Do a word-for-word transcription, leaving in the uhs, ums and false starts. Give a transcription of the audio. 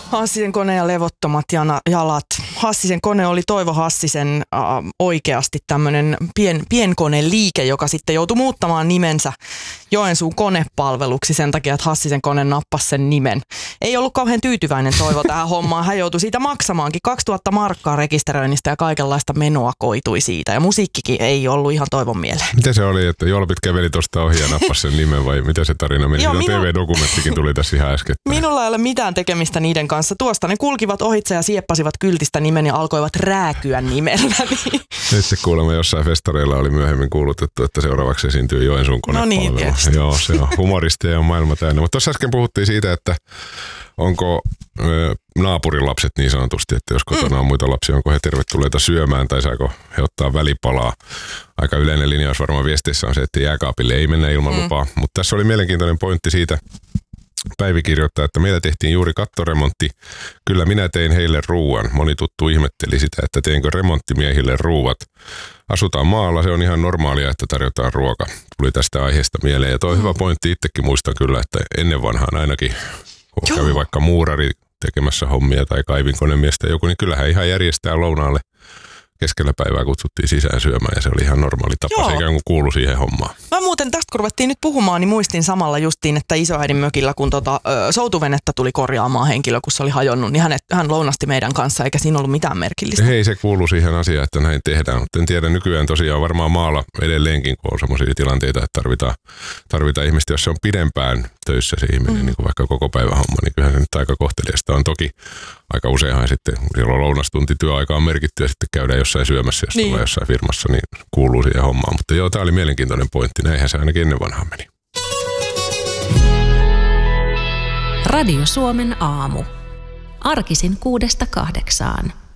Hassisen kone ja levottomat jana, jalat. Hassisen kone oli Toivo Hassisen äh, oikeasti tämmöinen pien, pienkoneliike, joka sitten joutui muuttamaan nimensä Joensuun konepalveluksi sen takia, että Hassisen kone nappasi sen nimen. Ei ollut kauhean tyytyväinen Toivo tähän hommaan. Hän joutui siitä maksamaankin kaksituhatta markkaa rekisteröinnistä ja kaikenlaista menoa koitui siitä. Ja musiikkikin ei ollut ihan Toivon mieleen. Miten se oli, että Jolpit käveli tuosta ohi ja nappasi sen nimen vai mitä se tarina meni? Joo, minu... T V-dokumenttikin tuli tässä ihan äskettäin. Minulla ei ole mitään tekemistä niiden kanssa. Tuosta ne kulkivat ohitse ja sieppasivat kyltistä nimen ja alkoivat rääkyä nimellä. Nyt se kuulemma jossain festareilla oli myöhemmin kuulutettu, että seuraavaksi esiintyy Joensuun konepalvelu. No niin, tietysti. Joo, se on humoristeja on maailma täynnä. Mutta tuossa äsken puhuttiin siitä, että onko ö, naapurin lapset niin sanotusti, että jos kotona mm. on muita lapsia, onko he tervetulleita syömään tai saako he ottaa välipalaa. Aika yleinen linjaus varmaan viesteissä on se, että jääkaapille ei mennä ilman mm. lupaa. Mutta tässä oli mielenkiintoinen pointti siitä. Päivi kirjoittaa, että meillä tehtiin juuri kattoremontti. Kyllä minä tein heille ruuan. Moni tuttu ihmetteli sitä, että teinkö remonttimiehille ruuat. Asutaan maalla, se on ihan normaalia, että tarjotaan ruoka. Tuli tästä aiheesta mieleen. Ja toi mm. hyvä pointti, itsekin muistan kyllä, että ennen vanhaan ainakin, kun Joo. kävi vaikka muurari tekemässä hommia tai kaivinkonemies tai joku, niin kyllähän ihan järjestää lounaalle. Keskellä päivää kutsuttiin sisään syömään ja se oli ihan normaali tapa, se ikään kuin kuului siihen hommaan. Mä muuten tästä kun ruvettiin nyt puhumaan, niin muistin samalla justiin, että isoäidin mökillä, kun tota, ö, soutuvenettä tuli korjaamaan henkilö, kun se oli hajonnut, niin hänet, hän lounasti meidän kanssa, eikä siinä ollut mitään merkillistä. Hei, se kuuluu siihen asiaan, että näin tehdään, mutta en tiedä, nykyään tosiaan varmaan maalla edelleenkin, kun on sellaisia tilanteita, että tarvitaan, tarvitaan ihmistä, jos se on pidempään töissä se ihminen, mm. niin kuin vaikka koko päivä homma, niin kyllähän se nyt aika kohteliasta on. Toki aika useinhan sitten, jolloin lounastunti työaika on merkitty ja sitten käydään jossain syömässä, jos niin. tulee jossain firmassa, niin kuuluu siihen hommaan. Mutta joo, tämä oli mielenkiintoinen pointti. Näinhän se ainakin ennen vanhaan meni. Radio Suomen aamu. Arkisin kuudesta kahdeksaan.